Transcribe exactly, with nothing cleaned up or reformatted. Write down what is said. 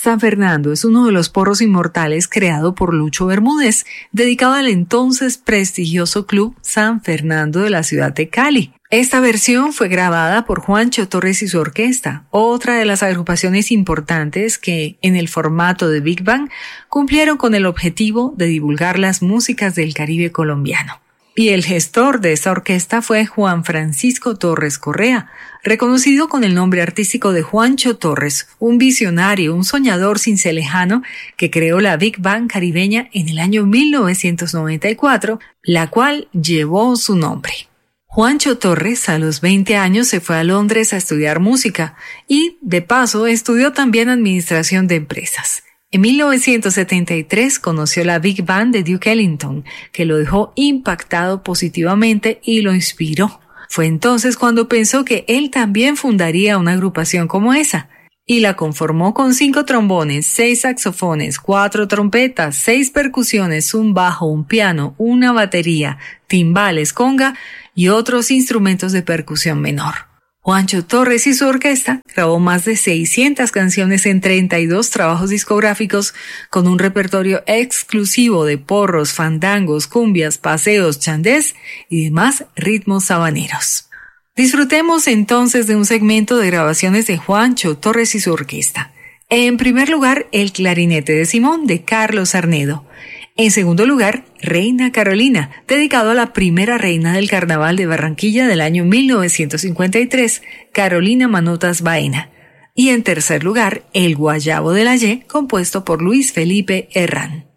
San Fernando es uno de los porros inmortales creado por Lucho Bermúdez, dedicado al entonces prestigioso club San Fernando de la ciudad de Cali. Esta versión fue grabada por Juancho Torres y su orquesta, otra de las agrupaciones importantes que, en el formato de Big Band, cumplieron con el objetivo de divulgar las músicas del Caribe colombiano. Y el gestor de esta orquesta fue Juan Francisco Torres Correa, reconocido con el nombre artístico de Juancho Torres, un visionario, un soñador cincelejano que creó la Big Band caribeña en el año mil novecientos noventa y cuatro, la cual llevó su nombre. Juancho Torres a los veinte años se fue a Londres a estudiar música y, de paso, estudió también administración de empresas. En mil novecientos setenta y tres conoció la Big Band de Duke Ellington, que lo dejó impactado positivamente y lo inspiró. Fue entonces cuando pensó que él también fundaría una agrupación como esa, y la conformó con cinco trombones, seis saxofones, cuatro trompetas, seis percusiones, un bajo, un piano, una batería, timbales, conga y otros instrumentos de percusión menor. Juancho Torres y su orquesta grabó más de seiscientas canciones en treinta y dos trabajos discográficos con un repertorio exclusivo de porros, fandangos, cumbias, paseos, chandés y demás ritmos sabaneros. Disfrutemos entonces de un segmento de grabaciones de Juancho Torres y su orquesta. En primer lugar, el clarinete de Simón de Carlos Arnedo. En segundo lugar, Reina Carolina, dedicado a la primera reina del Carnaval de Barranquilla del año mil novecientos cincuenta y tres, Carolina Manotas Baena. Y en tercer lugar, El Guayabo de la Ye, compuesto por Luis Felipe Herrán.